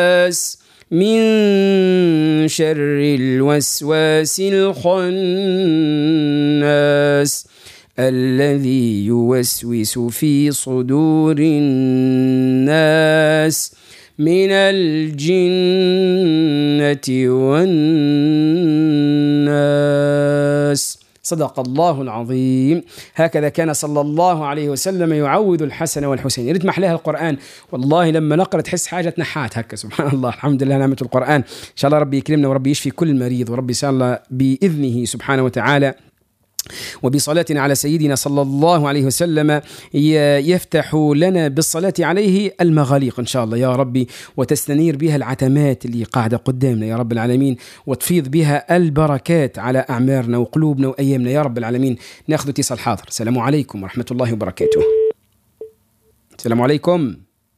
من شر الوسواس الخناس الذي يوسوس في صدور الناس من الجنة والناس. صدق الله العظيم. هكذا كان صلى الله عليه وسلم يعوذ الحسن والحسين. يريد محلاها القرآن، والله لما نقرأ تحس حاجة نحات هكا. سبحان الله، الحمد لله، نعمة القرآن. إن شاء الله ربي يكرمنا وربي يشفي كل مريض، وربي إن شاء الله بإذنه سبحانه وتعالى وبصلاتنا على سيدنا صلى الله عليه وسلم يفتح لنا بالصلاة عليه المغاليق إن شاء الله يا ربي، وتستنير بها العتمات اللي قاعدة قدامنا يا رب العالمين، وتفيض بها البركات على أعمارنا وقلوبنا وأيامنا يا رب العالمين. نأخذ اتصال حاضر. السلام عليكم ورحمة الله وبركاته. السلام عليكم.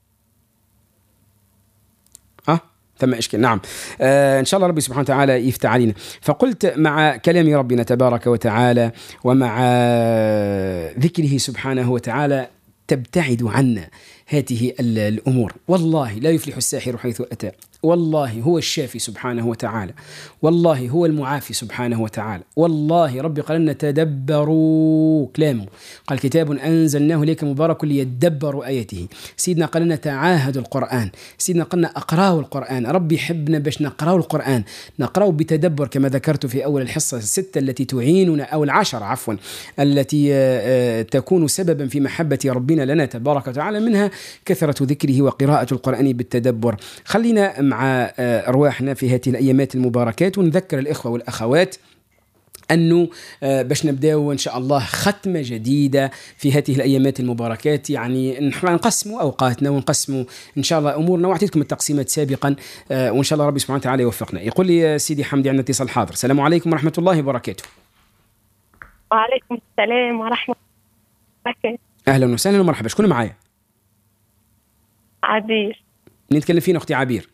ثم إشكال. نعم. إن شاء الله ربي سبحانه وتعالى يفتح علينا. فقلت مع كلام ربنا تبارك وتعالى ومع ذكره سبحانه وتعالى تبتعد عنا هذه الأمور. والله لا يفلح الساحر حيث أتى، والله هو الشافي سبحانه وتعالى، والله هو المعافي سبحانه وتعالى. والله ربي قال لنا تدبروا كلامه، قال كتاب أنزلناه إليك مبارك ليدبروا آياته. سيدنا قال لنا تعاهدوا القرآن، سيدنا قال لنا أقرأوا القرآن. ربي يحبنا باش نقرأوا القرآن، نقرأوا بتدبر كما ذكرت في أول الحصة 6 التي تعيننا، أو 10 عفوا، التي تكون سببا في محبة ربنا لنا تبارك وتعالى، منها كثرة ذكره وقراءة القرآن بالتدبر. خلينا مع أرواحنا في هذه الأيامات المباركات، ونذكر الإخوة والأخوات أنه باش نبدأ إن شاء الله ختمة جديدة في هذه الأيامات المباركات. يعني نقسموا أوقاتنا ونقسموا إن شاء الله أمورنا، وأعطيتكم التقسيمات سابقا، وإن شاء الله ربي سبحانه وتعالى يوفقنا. يقول لي سيدي حمدي عندنا اتصال حاضر. السلام عليكم ورحمة الله وبركاته. وعليكم السلام ورحمة الله وبركاته. أهلا وسهلا ومرحبا. شكون معايا؟ عبير. من نتكلم فين أختي عبير؟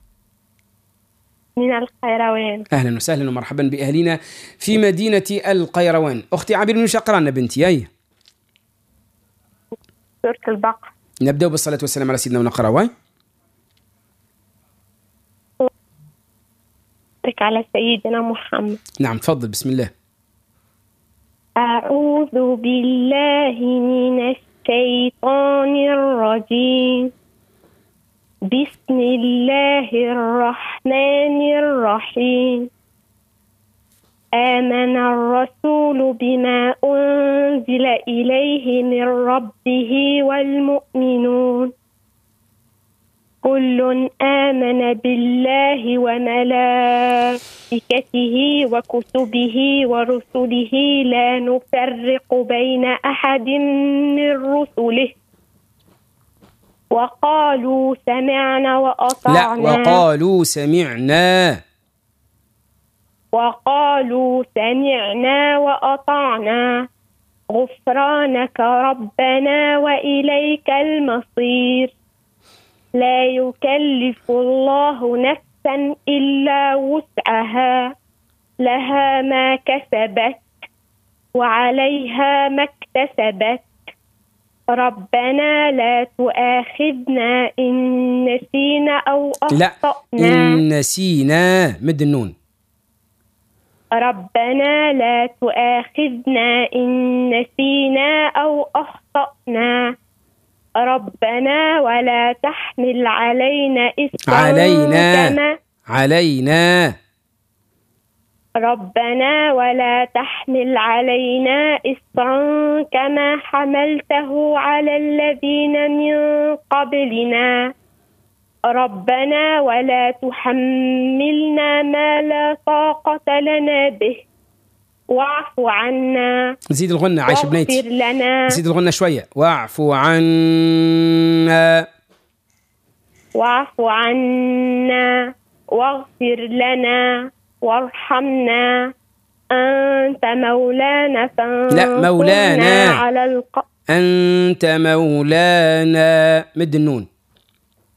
من القيروان. أهلا وسهلا ومرحبا بأهلنا في مدينة القيروان. أختي عبير من شقرا لنا بنتي أي سورة البقرة. نبدأ بالصلاة والسلام على سيدنا ونقرأ واي. على سيدنا محمد. نعم تفضل. بسم الله. أعوذ بالله من الشيطان الرجيم. بسم الله الرحمن الرحيم. آمن الرسول بما أنزل إليه من ربه والمؤمنون كل آمن بالله وملائكته وكتبه ورسله لا نفرق بين أحد من رسله وقالوا سمعنا وأطعنا. لا، وقالوا سمعنا وأطعنا غفرانك ربنا وإليك المصير. لا يكلف الله نفسا إلا وسعها، لها ما كسبت وعليها ما اكتسبت. ربنا لا تؤاخذنا إن نسينا أو أخطأنا. لا، إن نسينا مد النون. ربنا لا تؤاخذنا إن نسينا أو أخطأنا. ربنا ولا تحمل علينا إصرا علينا ربنا ولا تحمل علينا إصرا كما حملته على الذين من قبلنا. ربنا ولا تحملنا ما لا طاقة لنا به واعف عنا. زيد الغنة عايشة بنيتي، زيد الغنة شوية. واعف عنا واغفر لنا وارحمنا أنت مولانا فانصرنا مولانا على أنت مولانا مد النون.